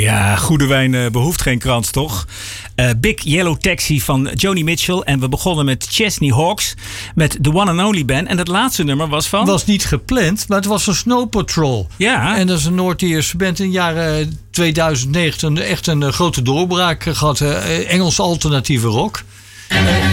Ja, goede wijn behoeft geen krans, toch? Big Yellow Taxi van Joni Mitchell. En we begonnen met Chesney Hawkes met The One and Only Band. En het laatste nummer was van... Het was niet gepland, maar het was een Snow Patrol. Ja. En dat is een Noord-Ierse band in de jaren 2009. Echt een grote doorbraak gehad. Engelse alternatieve rock.